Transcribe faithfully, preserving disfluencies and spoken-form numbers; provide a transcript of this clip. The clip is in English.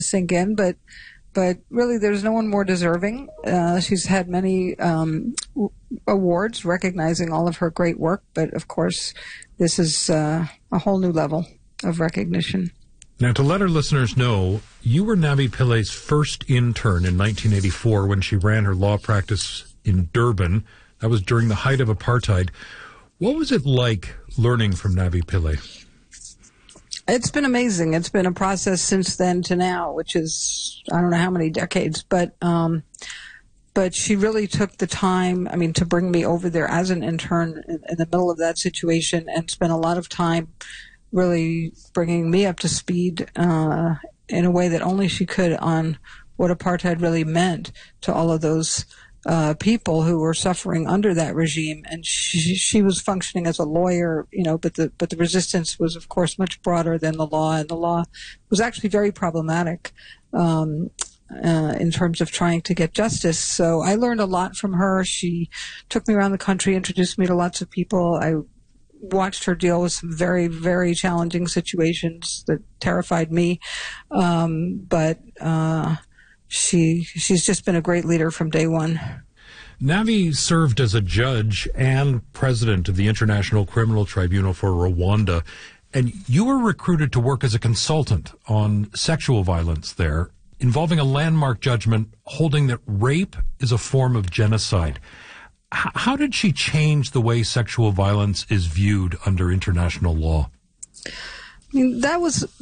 sink in, but but really there's no one more deserving. Uh, she's had many um, w- awards recognizing all of her great work, but of course this is uh, a whole new level of recognition. Now, to let our listeners know, you were Navi Pillai's first intern in nineteen eighty-four when she ran her law practice in Durban. That was during the height of apartheid. What was it like learning from Navi Pillai? It's been amazing. It's been a process since then to now, which is, I don't know how many decades, but um, but she really took the time, I mean, to bring me over there as an intern in, in the middle of that situation and spent a lot of time really bringing me up to speed uh, in a way that only she could on what apartheid really meant to all of those uh, people who were suffering under that regime. And she, she was functioning as a lawyer, you know, but the but the resistance was, of course, much broader than the law, and the law was actually very problematic um, uh, in terms of trying to get justice. So I learned a lot from her. She took me around the country, introduced me to lots of people. I watched her deal with some very, very challenging situations that terrified me. Um, but uh, she she's just been a great leader from day one. Navi served as a judge and president of the International Criminal Tribunal for Rwanda, and you were recruited to work as a consultant on sexual violence there, involving a landmark judgment holding that rape is a form of genocide. How did she change the way sexual violence is viewed under international law? I mean, that was